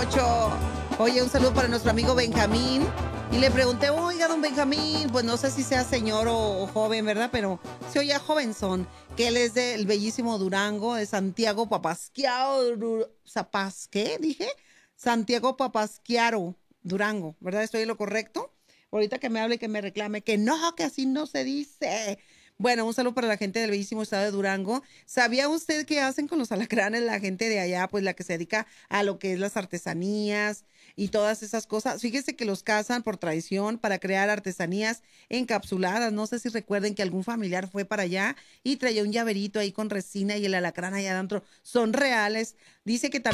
8. Oye, un saludo para nuestro amigo Benjamín. Y le pregunté, oiga, don Benjamín, pues no sé si sea señor o joven, ¿verdad? Pero se oye jovenzón, que él es del bellísimo Durango, de Santiago Papasquiaro, ¿qué dije? Santiago Papasquiaro, Durango, ¿verdad? ¿Estoy en lo correcto? Ahorita que me hable, que me reclame, que no, que así no se dice. Bueno, un saludo para la gente del bellísimo estado de Durango. ¿Sabía usted qué hacen con los alacranes la gente de allá? Pues la que se dedica a lo que es las artesanías y todas esas cosas. Fíjese que los cazan por tradición para crear artesanías encapsuladas. No sé si recuerden que algún familiar fue para allá y traía un llaverito ahí con resina y el alacrán allá adentro. Son reales. Dice que también